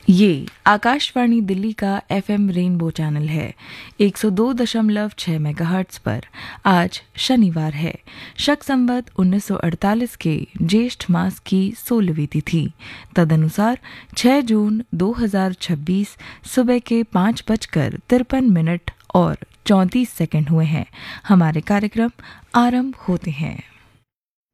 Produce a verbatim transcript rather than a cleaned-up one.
ये आकाशवाणी दिल्ली का FM rainbow channel है एक सौ दो दशमलव छह मेगाहर्ट्ज पर। आज शनिवार है, शक संवत उन्नीस सौ अड़तालीस के ज्येष्ठ मास की सोलहवीं तिथि, तदनुसार छह जून दो हज़ार छब्बीस सुबह के पाँच बजकर तिरपन मिनट और चौंतीस सेकंड हुए हैं। हमारे कार्यक्रम आरंभ होते हैं।